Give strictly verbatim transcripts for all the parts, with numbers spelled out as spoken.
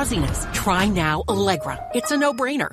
drowsiness. Try now Allegra. It's a no-brainer.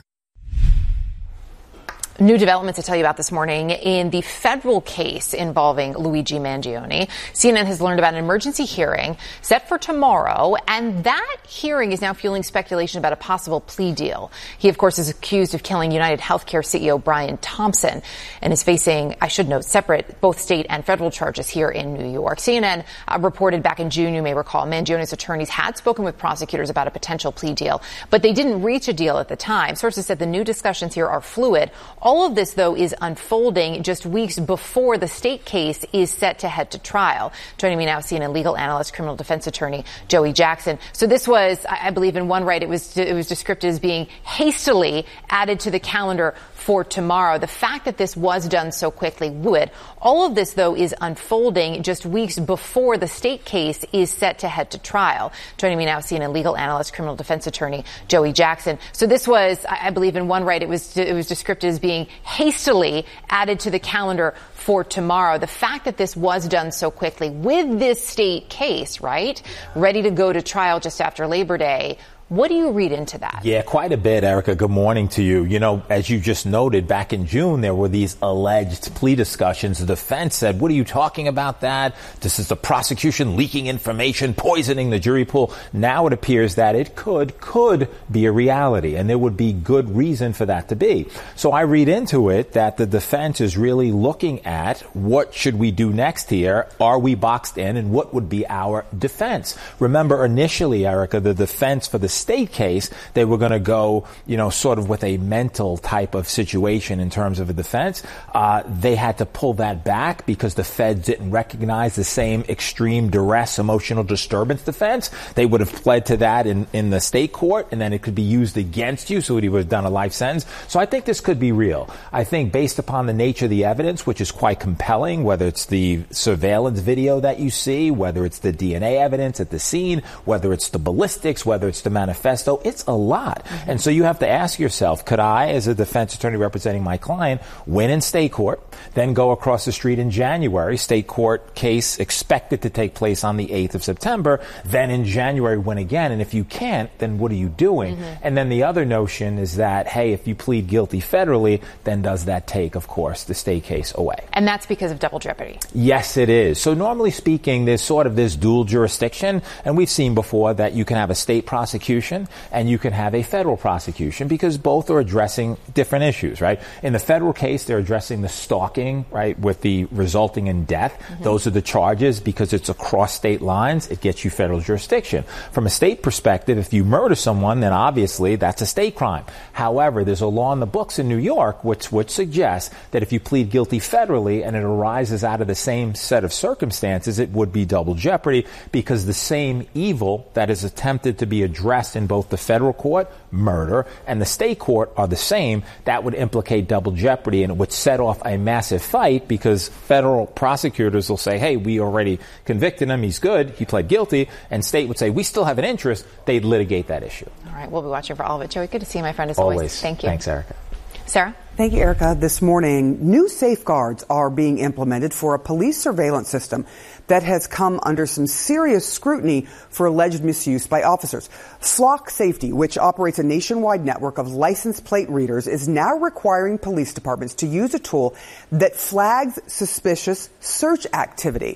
New developments to tell you about this morning in the federal case involving Luigi Mangione. C N N has learned about an emergency hearing set for tomorrow, and that hearing is now fueling speculation about a possible plea deal. He, of course, is accused of killing United Healthcare C E O Brian Thompson and is facing, I should note, separate both state and federal charges here in New York. C N N uh, reported back in June, you may recall, Mangione's attorneys had spoken with prosecutors about a potential plea deal, but they didn't reach a deal at the time. Sources said the new discussions here are fluid. All of this, though, is unfolding just weeks before the state case is set to head to trial. Joining me now, C N N legal analyst, criminal defense attorney Joey Jackson. So this was, I believe, in one right, it was it was described as being hastily added to the calendar for tomorrow. The fact that this was done so quickly would. All of this, though, is unfolding just weeks before the state case is set to head to trial. Joining me now, C N N legal analyst, criminal defense attorney Joey Jackson. So this was, I believe, in one right, it was it was described as being hastily added to the calendar for tomorrow. The fact that this was done so quickly with this state case, right, ready to go to trial just after Labor Day. What do you read into that? Yeah, quite a bit, Erica. Good morning to you. You know, as you just noted, back in June, there were these alleged plea discussions. The defense said, what are you talking about that? This is the prosecution leaking information, poisoning the jury pool. Now it appears that it could, could be a reality, and there would be good reason for that to be. So I read into it that the defense is really looking at what should we do next here? Are we boxed in, and what would be our defense? Remember, initially, Erica, the defense for the state case, they were going to go, you know, sort of with a mental type of situation in terms of a defense. Uh, they had to pull that back because the feds didn't recognize the same extreme duress, emotional disturbance defense. They would have pled to that in, in the state court, and then it could be used against you, so he would have done a life sentence. So I think this could be real. I think based upon the nature of the evidence, which is quite compelling, whether it's the surveillance video that you see, whether it's the D N A evidence at the scene, whether it's the ballistics, whether it's the manifesto, manifesto, it's a lot. Mm-hmm. And so you have to ask yourself, could I, as a defense attorney representing my client, win in state court, then go across the street in January, state court case expected to take place on the eighth of September, then in January win again? And if you can't, then what are you doing? Mm-hmm. And then the other notion is that, hey, if you plead guilty federally, then does that take, of course, the state case away? And that's because of double jeopardy. Yes, it is. So normally speaking, there's sort of this dual jurisdiction, and we've seen before that you can have a state prosecution and you can have a federal prosecution because both are addressing different issues, right? In the federal case, they're addressing the stalking, right, with the resulting in death. Mm-hmm. Those are the charges. Because it's across state lines, it gets you federal jurisdiction. From a state perspective, if you murder someone, then obviously that's a state crime. However, there's a law in the books in New York which, which suggests that if you plead guilty federally and it arises out of the same set of circumstances, it would be double jeopardy because the same evil that is attempted to be addressed in both the federal court, murder, and the state court are the same. That would implicate double jeopardy, and it would set off a massive fight because federal prosecutors will say, hey, we already convicted him, he's good, he pled guilty, and state would say, we still have an interest. They'd litigate that issue. All right, we'll be watching for all of it. Joey, good to see you, my friend, as always. always. Thank you. Thanks, Erica. Sarah? Thank you, Erica. This morning, new safeguards are being implemented for a police surveillance system that has come under some serious scrutiny for alleged misuse by officers. Flock Safety, which operates a nationwide network of license plate readers, is now requiring police departments to use a tool that flags suspicious search activity.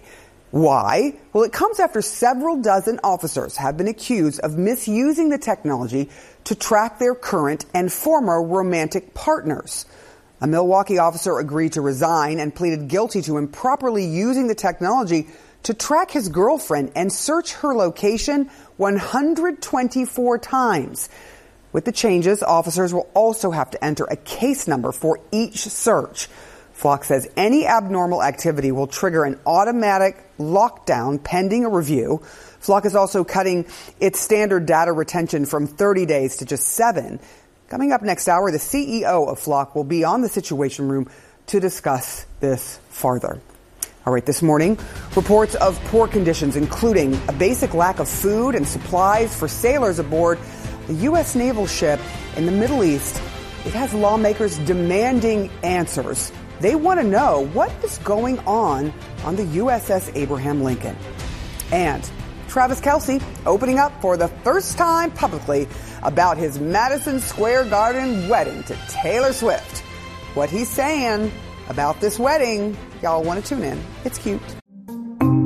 Why? Well, it comes after several dozen officers have been accused of misusing the technology to track their current and former romantic partners. A Milwaukee officer agreed to resign and pleaded guilty to improperly using the technology to track his girlfriend and search her location one hundred twenty-four times. With the changes, officers will also have to enter a case number for each search. Flock says any abnormal activity will trigger an automatic lockdown pending a review. Flock is also cutting its standard data retention from thirty days to just seven. Coming up next hour, the C E O of Flock will be on the Situation Room to discuss this farther. All right, this morning, reports of poor conditions, including a basic lack of food and supplies for sailors aboard the U S naval ship in the Middle East. It has lawmakers demanding answers. They want to know what is going on on the U S S Abraham Lincoln. And Travis Kelce opening up for the first time publicly about his Madison Square Garden wedding to Taylor Swift. What he's saying about this wedding, y'all want to tune in. It's cute.